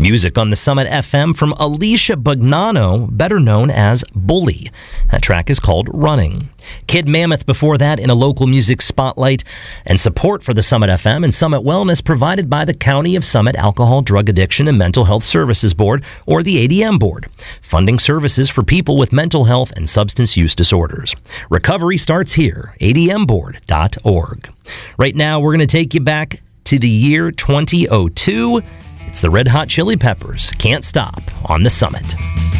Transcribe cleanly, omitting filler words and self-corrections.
Music on the Summit FM from Alicia Bugnano, better known as Bully. That track is called Running. Kid Mammoth before that in a local music spotlight, and support for the Summit FM and Summit Wellness provided by the County of Summit Alcohol, Drug Addiction, and Mental Health Services Board, or the ADM Board, funding services for people with mental health and substance use disorders. Recovery starts here, admboard.org. Right now, we're going to take you back to the year 2002. It's the Red Hot Chili Peppers, Can't Stop, on the Summit.